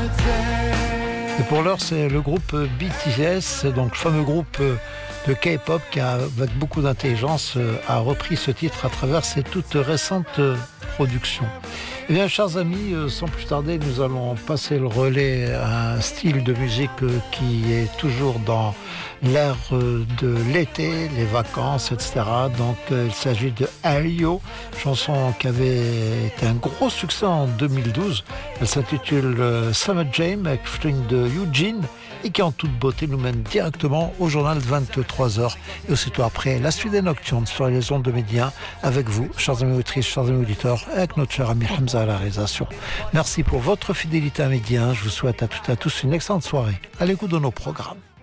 Et pour l'heure, c'est le groupe BTS, donc le fameux groupe de K-pop qui, avec beaucoup d'intelligence, a repris ce titre à travers ses toutes récentes productions. Eh bien, chers amis, sans plus tarder, nous allons passer le relais à un style de musique qui est toujours dans l'ère de l'été, les vacances, etc. Donc, il s'agit de Ayo, chanson qui avait été un gros succès en 2012. Elle s'intitule Summer Jam avec featuring de Eugene et qui en toute beauté nous mène directement au journal de 23h et aussitôt après la suite des Nocturnes sur les ondes de Média avec vous, chers amis auditrices, chers amis auditeurs, avec notre cher ami Hamza à la réalisation. Merci pour votre fidélité à Média. Je vous souhaite à toutes et à tous une excellente soirée à l'écoute de nos programmes.